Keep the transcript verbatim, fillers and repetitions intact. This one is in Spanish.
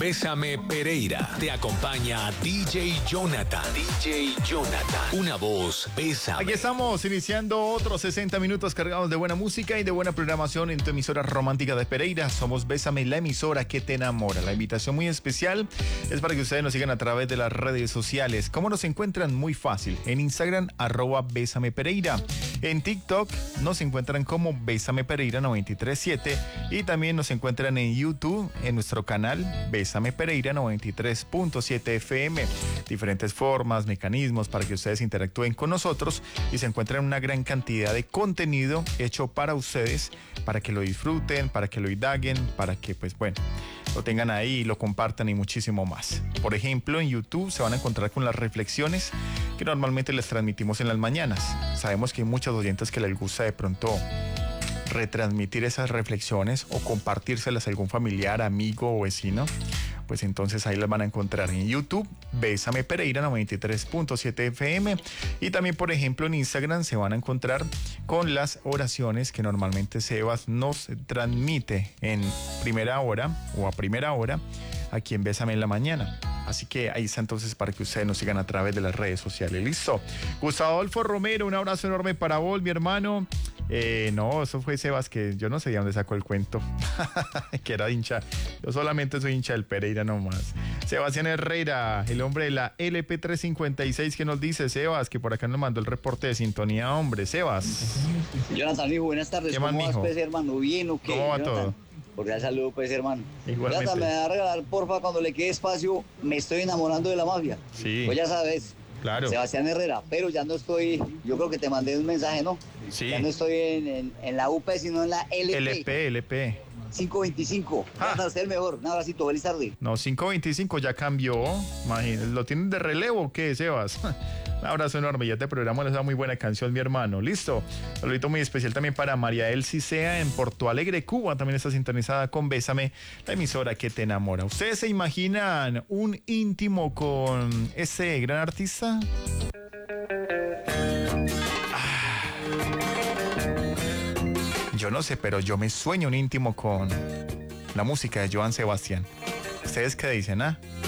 Bésame Pereira. Te acompaña D J Jonathan. D J Jonathan. Una voz, Bésame. Aquí estamos iniciando otros sesenta minutos cargados de buena música y de buena programación en tu emisora romántica de Pereira. Somos Bésame, la emisora que te enamora. La invitación muy especial es para que ustedes nos sigan a través de las redes sociales. ¿Cómo nos encuentran? Muy fácil. En Instagram, arroba Bésame Pereira. En TikTok nos encuentran como Bésame Pereira noventa y tres siete y también nos encuentran en YouTube en nuestro canal Bésame Pereira noventa y tres punto siete F M. Diferentes formas, mecanismos para que ustedes interactúen con nosotros y se encuentren una gran cantidad de contenido hecho para ustedes, para que lo disfruten, para que lo indaguen, para que pues bueno, lo tengan ahí, lo compartan y muchísimo más. Por ejemplo, en YouTube se van a encontrar con las reflexiones que normalmente les transmitimos en las mañanas. Sabemos que hay muchos oyentes que les gusta de pronto retransmitir esas reflexiones o compartírselas a algún familiar, amigo o vecino. Pues entonces ahí las van a encontrar en YouTube, Bésame Pereira noventa y tres punto siete F M. Y también, por ejemplo, en Instagram se van a encontrar con las oraciones que normalmente Sebas nos transmite en primera hora o a primera hora aquí en Bésame en la mañana. Así que ahí está entonces para que ustedes nos sigan a través de las redes sociales. Listo. Gustavo Adolfo Romero, un abrazo enorme para vos, mi hermano. Eh, no, eso fue Sebas, que yo no sé de dónde sacó el cuento. Que era hincha. Yo solamente soy hincha del Pereira nomás. Sebastián Herrera, el hombre de la L P trescientos cincuenta y seis, que nos dice Sebas, que por acá nos mandó el reporte de sintonía, hombre. Sebas. Jonathan, hijo, buenas tardes. ¿Qué ¿Cómo más, vas, mijo? pues, hermano? ¿Bien o qué? ¿Cómo va Jonathan? todo? Cordial saludo, pues, hermano. Igualmente. Jonathan, me va a regalar, porfa, cuando le quede espacio, me estoy enamorando de la mafia. Sí. Pues ya sabes. Claro. Sebastián Herrera, pero ya no estoy, yo creo que te mandé un mensaje, ¿no? Sí. Ya no estoy en, en, en la U P, sino en la L P. L P, L P. quinientos veinticinco. Ah. Para ser el mejor. Un abracito, feliz tarde. No, quinientos veinticinco ya cambió. Imagínate, ¿lo tienen de relevo o qué, Sebas? Un abrazo enorme, ya te programamos esa muy buena canción, mi hermano. Listo. Un saludito muy especial también para María El Cicea en Porto Alegre, Cuba. También está sintonizada con Bésame, la emisora que te enamora. ¿Ustedes se imaginan un íntimo con ese gran artista? Ah. Yo no sé, pero yo me sueño un íntimo con la música de Joan Sebastián. ¿Ustedes qué dicen, ah?